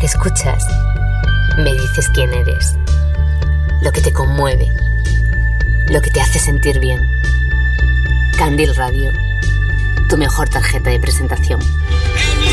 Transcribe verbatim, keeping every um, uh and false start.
escuchas, me dices quién eres, lo que te conmueve, lo que te hace sentir bien. Candil Radio, tu mejor tarjeta de presentación.